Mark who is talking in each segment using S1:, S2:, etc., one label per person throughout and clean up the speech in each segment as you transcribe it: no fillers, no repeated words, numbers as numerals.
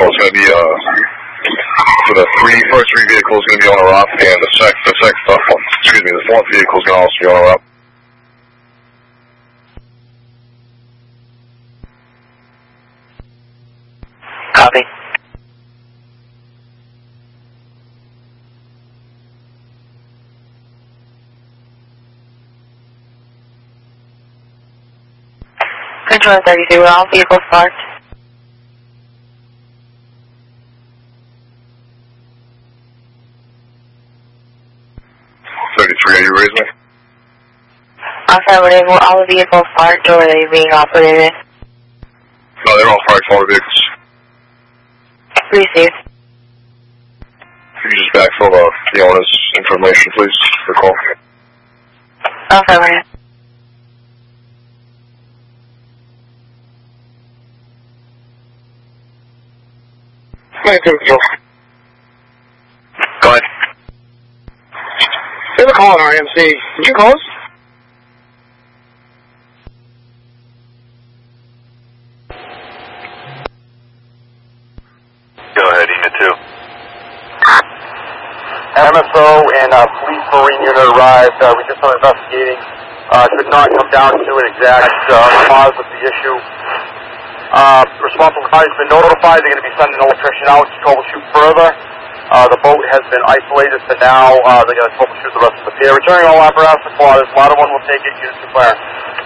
S1: vehicle is going to be for the first three vehicles going to be on a route, and the fourth vehicle is going to also be on a route.
S2: Copy. Control 32, all vehicles parked.
S1: 33, are you raising me?
S2: Affirmative, were all the vehicles parked or are they being operated?
S1: No, they're all parked, all the vehicles.
S2: Received.
S1: Could you just backfill the owner's information, please, for call?
S2: Affirmative.
S3: Go ahead.
S4: There's a call on RMC. Did you call us?
S3: Go ahead, EMA 2.
S5: MSO and police marine unit arrived. We just started investigating. Could not come down to an exact cause of the issue. Responsible party has been notified. They're going to be sending an electrician out to troubleshoot further. The boat has been isolated for now. They're going to troubleshoot the rest of the pier. Returning all apparatus to quarters. Ladder 1 will take it. Unit 2 fire.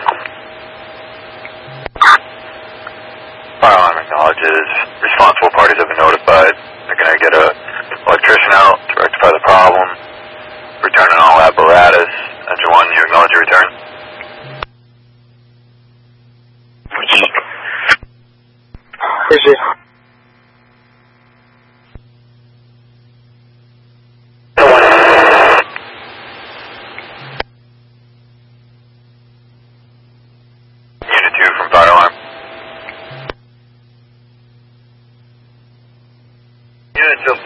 S3: Fire alarm acknowledges. Responsible parties have been notified. They're going to get an electrician out to rectify the problem. Returning all apparatus. Engine 1, you acknowledge your return?
S4: Appreciate it.
S3: Unit 2 from fire alarm.
S5: Unit 2.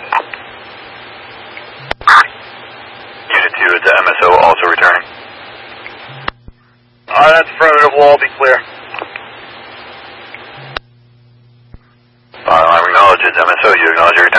S3: Unit 2, it's the MSO also returning.
S5: That's affirmative. We'll all be clear.
S3: Fire alarm acknowledges. MSO, you acknowledge your